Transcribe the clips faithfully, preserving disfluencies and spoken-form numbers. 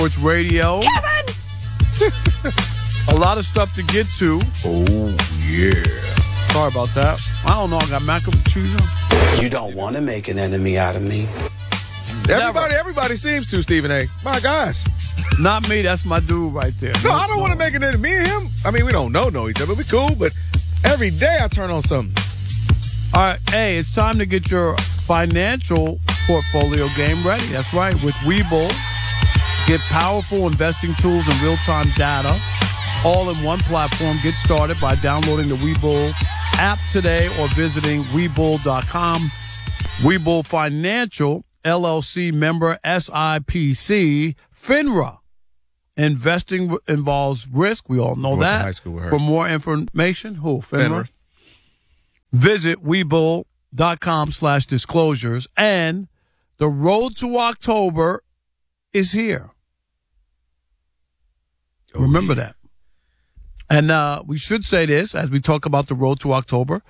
Sports Radio. Kevin! A lot of stuff to get to. Oh, yeah. Sorry about that. I don't know. I got mac and cheese on. You don't want to make an enemy out of me. Everybody, everybody seems to, Stephen A. My gosh. Not me. That's my dude right there. No, I don't want to make an enemy. Me and him, I mean, we don't know, know each other. We cool, but every day I turn on something. All right. Hey, it's time to get your financial portfolio game ready. That's right. With Webull, get powerful investing tools and real-time data all in one platform. Get started by downloading the Webull app today or visiting Webull dot com. Webull Financial, L L C member S I P C, FINRA. Investing involves risk. We all know that. High school with her. For more information, who? FINRA? FINRA. Visit Webull dot com slash disclosures. And the road to October is here. Oh, Remember yeah. that. And uh, we should say this as we talk about the road to October.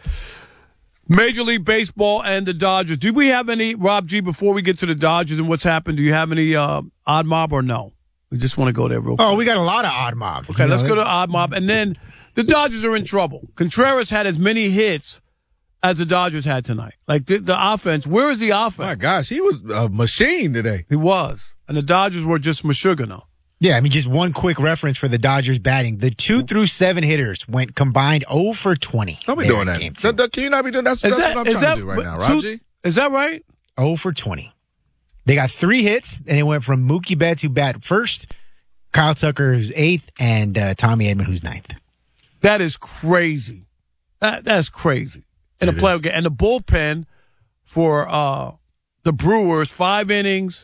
Major League Baseball and the Dodgers. Do we have any, Rob G, before we get to the Dodgers and what's happened, do you have any uh, odd mob or no? We just want to go there real quick. Oh, we got a lot of odd mob. Okay, let's go to odd mob. And then the Dodgers are in trouble. Contreras had as many hits as the Dodgers had tonight. Like the, the offense, where is the offense? My gosh, he was a machine today. He was. And the Dodgers were just Meshuggah. Yeah, I mean, just one quick reference for the Dodgers batting. The two through seven hitters went combined oh for twenty. Don't be there doing in that. game So, two. can you not be doing that? That's, Is that's that, what I'm is trying that, to do right now, two- Rob G. Is that right? oh for twenty. They got three hits, and it went from Mookie Betts, who bat first, Kyle Tucker, who's eighth, and uh, Tommy Edman, who's ninth. That is crazy. That That's crazy. In a It playoff is. game. And the bullpen for uh, the Brewers, five innings,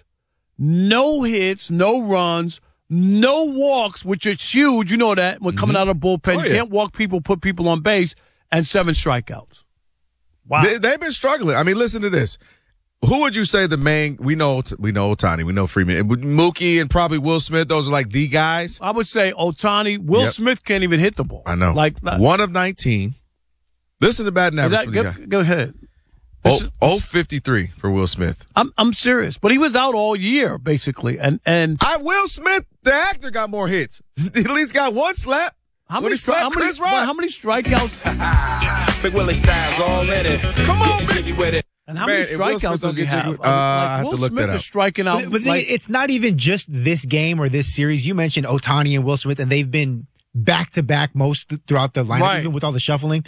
no hits, no runs, no walks, which is huge. You know that when coming out of the bullpen. Oh, you yeah. can't walk people, put people on base, and seven strikeouts. Wow. They, they've been struggling. I mean, listen to this. Who would you say the main? We know, we know Ohtani, we know Freeman, Mookie, and probably Will Smith. Those are like the guys. I would say Ohtani. Will Yep. Smith can't even hit the ball. I know. Like one of nineteen. Listen to batting is average. that, for the go, guy. go ahead. Oh, oh fifty-three for Will Smith. I'm I'm serious, but he was out all year basically, and and I Will Smith, the actor, got more hits. At least got one slap. how When many he stri- slapped how many Chris Rock. but how many strikeouts Big Willie Styles all in it. Come on, man. Jiggy with it. and how Man, many if Will Smith strikeouts don't does he get have? jiggy- I mean, uh, I like, have Will to look Smith that is up. striking out. But, but like, it's not even just this game or this series. You mentioned Ohtani and Will Smith, and they've been back to back most th- throughout the lineup, Right. even with all the shuffling.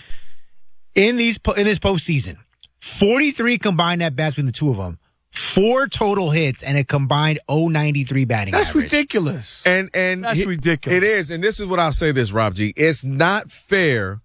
In these po- in this postseason, forty-three combined at bats between the two of them, four total hits, and a combined oh ninety-three batting that's average. ridiculous. And and That's he- ridiculous. It is, and this is what I'll say. This, Rob G. It's not fair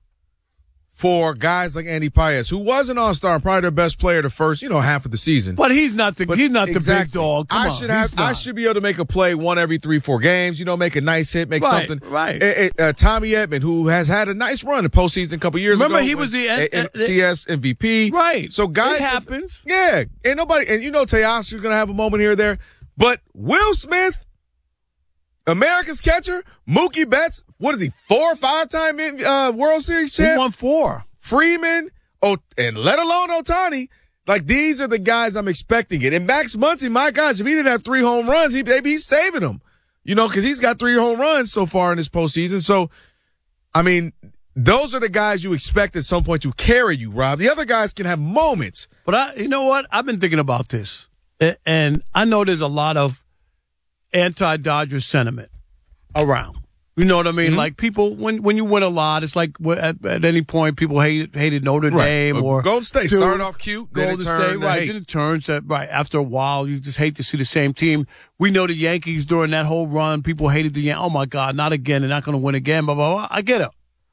for guys like Andy Paez, who was an all-star, probably their best player the first, you know, half of the season. But he's not the But he's not the big exactly. dog. Come I on, should he's have. I not. should be able to make a play one every three, four games. You know, make a nice hit, make Right, something. right. Eh, eh, uh, Tommy Edman, who has had a nice run in postseason a couple years Remember, ago. he was the- eh, eh, eh, eh, C S M V P. Right. So guys, It happens. Yeah, and nobody, and you know, Teoscar's gonna have a moment here or there, but Will Smith, America's catcher, Mookie Betts, what is he, four or five time uh, World Series He champ? won four. Freeman, oh, and let alone Ohtani. Like, these are the guys I'm expecting it. And Max Muncy, my gosh, if he didn't have three home runs, he, maybe he's saving them. You know, because he's got three home runs so far in this postseason. So, I mean, those are the guys you expect at some point to carry you, Rob. The other guys can have moments. But I, you know what? I've been thinking about this, A- and I know there's a lot of anti-Dodger sentiment around. You know what I mean? Mm-hmm. Like people, when when you win a lot, it's like wh- at, at any point people hated hated Notre Dame or Golden State Duke, started off cute, then Golden it turned State, to right? hate. Then it turns that right after a while you just hate to see the same team. We know the Yankees during that whole run, people hated the Yan- oh my God, not again! They're not going to win again. Blah blah blah. I get it.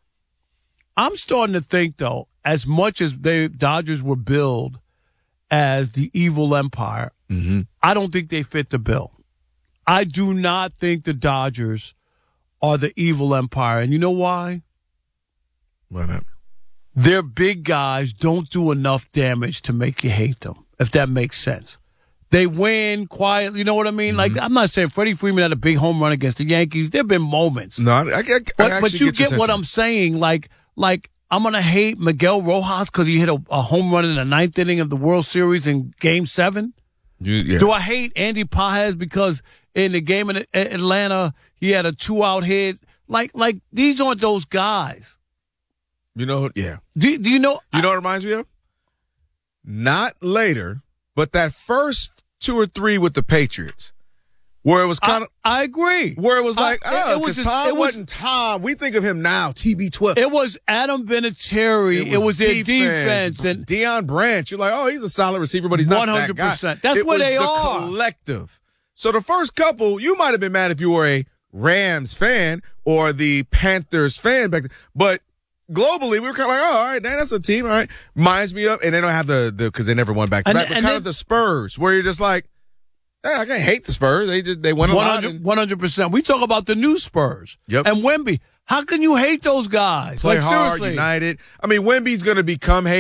I'm starting to think though, as much as the Dodgers were billed as the evil empire, Mm-hmm. I don't think they fit the bill. I do not think the Dodgers are the evil empire. And you know why? Why not? Their big guys don't do enough damage to make you hate them, if that makes sense. They win quietly. You know what I mean? Mm-hmm. Like, I'm not saying Freddie Freeman had a big home run against the Yankees. There have been moments. No, I, I, I But, actually but you your get what sense. I'm saying. Like, like I'm going to hate Miguel Rojas because he hit a, a home run in the ninth inning of the World Series in Game seven. You, yeah. Do I hate Andy Pajes because in the game in Atlanta he had a two-out hit? Like, like these aren't those guys. You know, yeah. Do, do you know? You know what it reminds me of? Not later, but that first two or three with the Patriots, where it was kind of. I agree. Where it was like, I, oh, it was because just- Tom it was- wasn't Tom. We think of him now, T B twelve. It was Adam Vinatieri. It was, their defense, and Deion Branch. You're like, oh, he's a solid receiver, but he's not that one hundred percent. guy. That's it where was they the are. Collective. So the first couple, you might have been mad if you were a Rams fan or the Panthers fan back then, but globally, we were kind of like, oh, all right, that's a team, all right. Reminds me of, and they don't have the, the, cause they never won back to And- back, but and kind they- of the Spurs, where you're just like, hey, I can't hate the Spurs. They just, they won a lot. and one hundred percent. We talk about the new Spurs. Yep. And Wemby. How can you hate those guys? Play like, hard, seriously. united. I mean, Wemby's going to become hated.